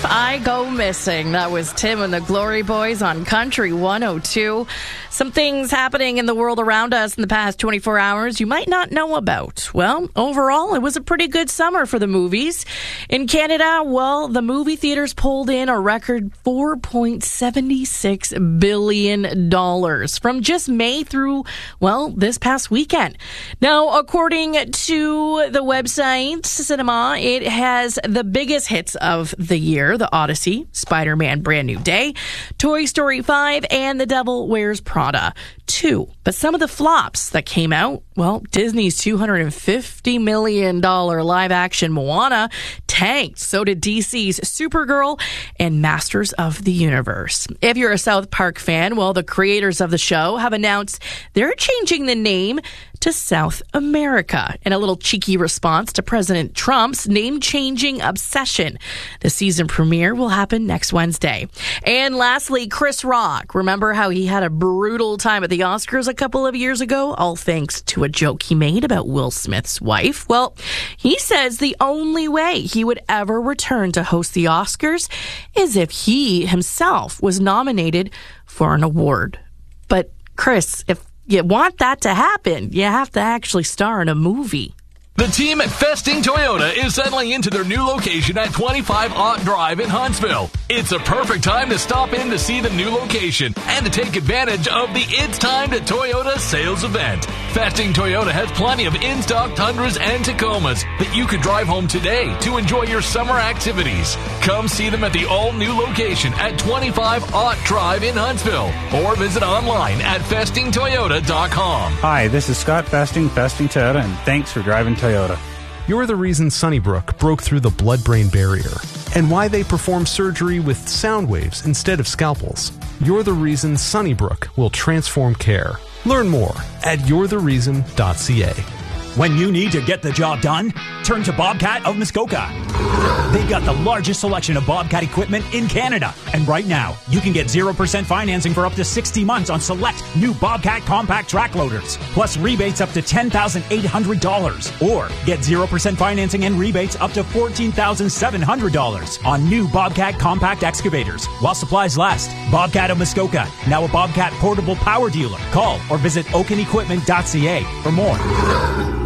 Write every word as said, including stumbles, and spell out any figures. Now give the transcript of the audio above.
If I Go Missing. That was Tim and the Glory Boys on Country one oh two. Some things happening in the world around us in the past twenty-four hours you might not know about. Well, overall, it was a pretty good summer for the movies. In Canada, well, the movie theaters pulled in a record four point seven six billion dollars from just May through, well, this past weekend. Now, according to the website Cinema, it has the biggest hits of the year: The Odyssey, Spider-Man Brand New Day, Toy Story five, and The Devil Wears Prada two. But some of the flops that came out, well, Disney's two hundred fifty million dollars live-action Moana tanked. So did D C's Supergirl and Masters of the Universe. If you're a South Park fan, well, the creators of the show have announced they're changing the name to South America in a little cheeky response to President Trump's name-changing obsession. The season premiere will happen next Wednesday. And lastly, Chris Rock. Remember how he had a brutal time at the Oscars a couple of years ago, all thanks to a joke he made about Will Smith's wife? Well, he says the only way he would ever return to host the Oscars is if he himself was nominated for an award. But Chris, if you want that to happen, you have to actually star in a movie. The team at Festing Toyota is settling into their new location at twenty-five Ott Drive in Huntsville. It's a perfect time to stop in to see the new location and to take advantage of the It's Time to Toyota sales event. Festing Toyota has plenty of in-stock Tundras and Tacomas that you could drive home today to enjoy your summer activities. Come see them at the all-new location at twenty-five Ott Drive in Huntsville or visit online at festing toyota dot com. Hi, this is Scott Festing, Festing Toyota, and thanks for driving Toyota. You're the reason Sunnybrook broke through the blood-brain barrier and why they perform surgery with sound waves instead of scalpels. You're the reason Sunnybrook will transform care. Learn more at you're the reason dot c a. When you need to get the job done, turn to Bobcat of Muskoka. They've got the largest selection of Bobcat equipment in Canada. And right now, you can get zero percent financing for up to sixty months on select new Bobcat compact track loaders, plus rebates up to ten thousand eight hundred dollars. Or get zero percent financing and rebates up to fourteen thousand seven hundred dollars on new Bobcat compact excavators while supplies last. Bobcat of Muskoka, now a Bobcat portable power dealer. Call or visit oaken equipment dot c a for more.